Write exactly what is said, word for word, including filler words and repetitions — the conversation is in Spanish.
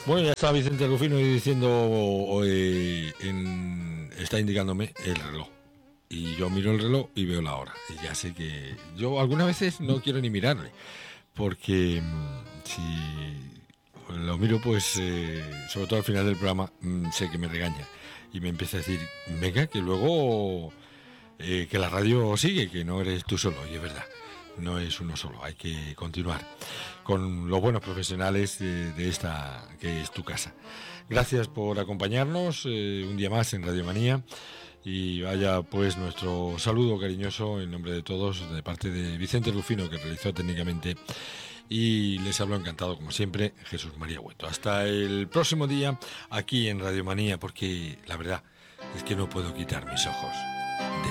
Bueno, ya está Vicente Rufino diciendo, eh, en, está indicándome el reloj. Y yo miro el reloj y veo la hora. Y ya sé que yo algunas veces no quiero ni mirarle, porque mmm, si lo miro, pues, eh, sobre todo al final del programa, mmm, sé que me regaña. Y me empieza a decir, venga, que luego eh, que la radio sigue, que no eres tú solo. Y es verdad, no es uno solo, hay que continuar con los buenos profesionales de, de esta que es tu casa. Gracias por acompañarnos eh, un día más en Radio Manía, y vaya pues nuestro saludo cariñoso en nombre de todos de parte de Vicente Rufino, que realizó técnicamente, y les hablo encantado como siempre, Jesús María Hueto. Hasta el próximo día aquí en Radio Manía, porque la verdad es que no puedo quitar mis ojos.